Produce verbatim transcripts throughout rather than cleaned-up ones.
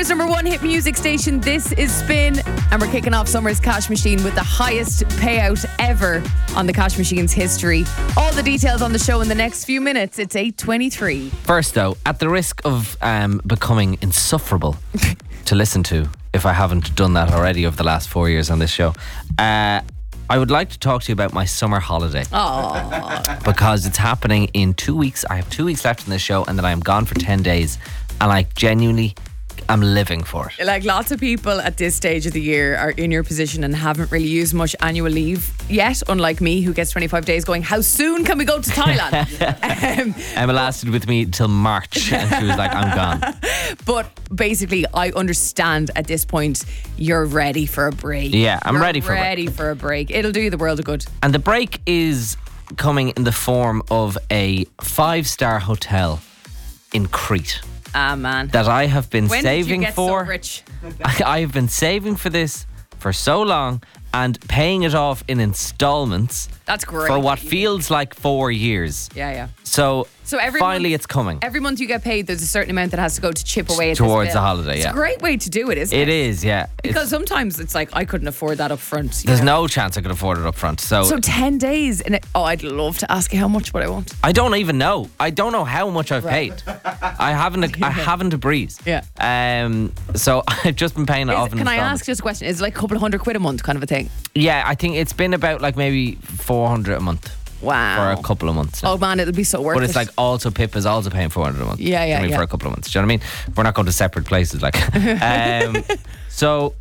Summer's number one hit music station. This is Spin, and we're kicking off Summer's Cash Machine with the highest payout ever on the Cash Machine's history. All the details on the show in the next few minutes. It's eight twenty-three. First, though, at the risk of um, becoming insufferable to listen to, if I haven't done that already over the last four years on this show, uh, I would like to talk to you about my summer holiday. Aww. Because it's happening in two weeks. I have two weeks left in this show, and then I am gone for ten days. And I genuinely am living for it. Like, lots of people at this stage of the year are in your position and haven't really used much annual leave yet, unlike me, who gets twenty-five days going, how soon can we go to Thailand? um, Emma lasted with me till March, and she was like, I'm gone. But basically, I understand at this point you're ready for a break. Yeah, I'm You're ready for a break. ready for a break. It'll do you the world of good. And the break is coming in the form of a five-star hotel in Crete. Ah, man. That I have been when saving did you get for. So rich? I, I have been saving for this for so long and paying it off in installments. That's great. For what feels like four years. Yeah, yeah. So, So every finally month, it's coming. Every month you get paid, there's a certain amount that has to go to chip away at Towards this the bill. holiday, It's yeah. a great way to do it, isn't it? It is, yeah. Because It's, sometimes it's like, I couldn't afford that up front. you there's know? no chance I could afford it up front. So, So ten days. And it, oh, I'd love to ask you how much, but I won't. I don't even know. I don't know how much I've Right. paid. I haven't a, I haven't a breeze. Yeah. Um. So I've just been paying it Is- off in can I installments. ask just a question? Is it like a couple of hundred quid a month kind of a thing? Yeah, I think it's been about like maybe four hundred a month Wow. for a couple of months. now. Oh man, it'll be so worth it. But it's like also Pip is also paying four hundred a month. Yeah, yeah, I mean, yeah. for a couple of months. Do you know what I mean? We're not going to separate places, like. um, so,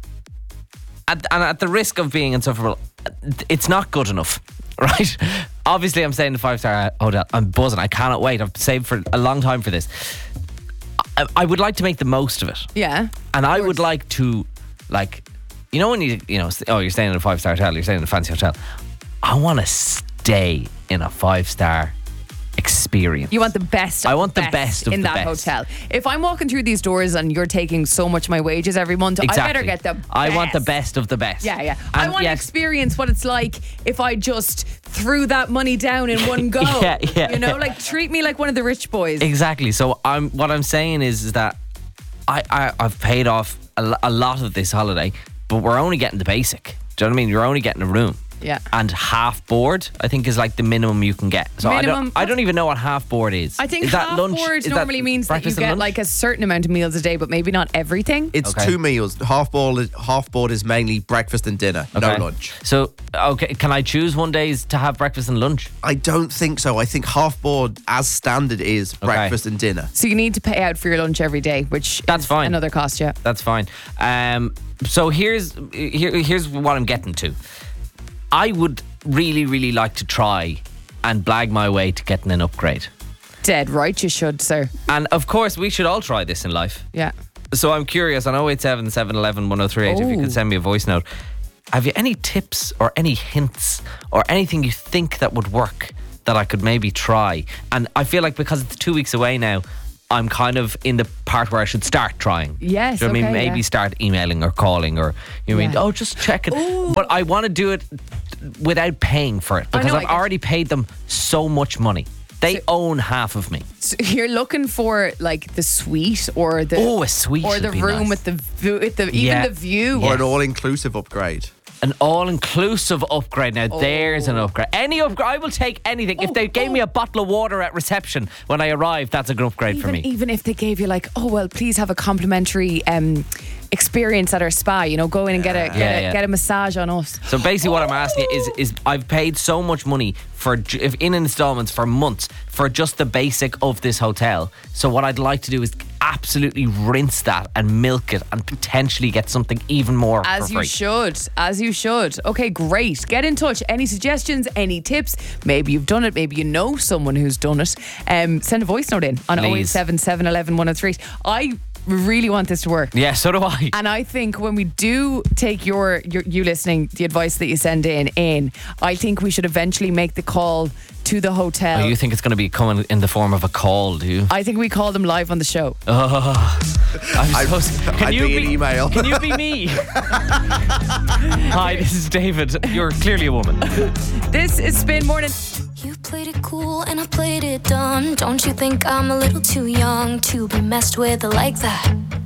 at, and at the risk of being insufferable, it's not good enough, right? Obviously, I'm staying in a five-star hotel. I'm buzzing. I cannot wait. I've saved for a long time for this. I, I would like to make the most of it, Yeah. and I course. would like to, like, you know, when you, you know, oh, you're staying in a five-star hotel. You're staying in a fancy hotel. I want to stay in a five-star experience. You want the best of I want the the best of in the that best. hotel. If I'm walking through these doors and you're taking so much of my wages every month, I Exactly. better get the best. I want the best of the best. Yeah, yeah. I And want to yes, experience what it's like if I just threw that money down in one go. Yeah, yeah, You know, yeah. like treat me like one of the rich boys. exactly. So I'm what I'm saying is, is that I, I I've paid off a, lo- a lot of this holiday, but we're only getting the basic. Do you know what I mean? You're only getting a room. Yeah. And half board, I think, is like the minimum you can get. So I Minimum- don't I don't even know what half board is. I think is half that lunch? board Is that normally means that you breakfast and get lunch? like a certain amount of meals a day, but maybe not everything. It's Okay. two meals. Half board, half board is mainly breakfast and dinner, no Okay. lunch. So okay, can I choose one days to have breakfast and lunch? I don't think so. I think half board, as standard, is breakfast and dinner. So you need to pay out for your lunch every day, which That's is fine. another cost, yeah. That's fine. Um, so here's here, here's what I'm getting to. I would really, really like to try and blag my way to getting an upgrade. Dead right, you should, sir. And of course, we should all try this in life. Yeah. So I'm curious on oh eight seven, seven one one, one oh three eight if you Oh. could send me a voice note. Have you any tips or any hints or anything you think that would work that I could maybe try? And I feel like because it's two weeks away now, I'm kind of in the part where I should start trying. Yes, Do you know what I mean? okay, Maybe yeah. start emailing or calling or, you know what I mean? Yeah. Oh, just check it. But I want to do it without paying for it I because know, I I've get- already paid them so much money. They So- own half of me. So you're looking for like the suite or the Oh, a suite or would the be room nice. with the view, with the even Yeah. the view. Or an all-inclusive upgrade. An all-inclusive upgrade. Now, there's Oh. an upgrade. Any upgrade, I will take anything. if they gave me a bottle of water at reception when I arrived, that's a good upgrade Even, for me. even if they gave you like, oh well, please have a complimentary um, experience at our spa. You know, go in and get a get, Yeah, a, yeah. get a massage on us. So basically, what I'm asking you is, is I've paid so much money for ju- if in installments for months for just the basic of this hotel. So what I'd like to do is absolutely rinse that and milk it and potentially get something even more As for you free. should, as you should. Okay, great. Get in touch. Any suggestions? Any tips? Maybe you've done it. Maybe you know someone who's done it. Um, send a voice note in on oh eight Please. seven, seven one one, one oh three. I really want this to work. Yeah, so do I. And I think when we do take your, your you listening, the advice that you send in, in, I think we should eventually make the call to the hotel. Oh, you think it's going to be coming in the form of a call, do you? I think we call them live on the show. Oh, I'm supposed, can I'd you be an email. Can you be me? Hi, this is David. You're clearly a woman. This is Spin Morning. You played it cool and I played it dumb. Don't you think I'm a little too young to be messed with like that?